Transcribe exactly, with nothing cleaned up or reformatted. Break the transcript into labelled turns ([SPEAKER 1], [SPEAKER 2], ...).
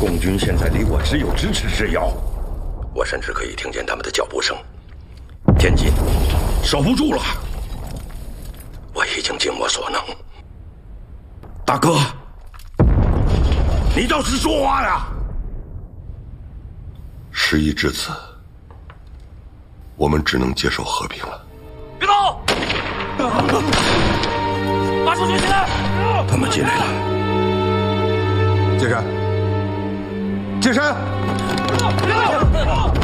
[SPEAKER 1] 共军现在离我只有咫尺之遥，我甚至可以听见他们的脚步声。天津守不住了，我已经尽我所能。大哥，你倒是说话呀！
[SPEAKER 2] 事已至此，我们只能接受和平了。
[SPEAKER 3] 别动！把手举起来！
[SPEAKER 1] 他们进来了。
[SPEAKER 2] 金山，金山！
[SPEAKER 3] 别动！别动！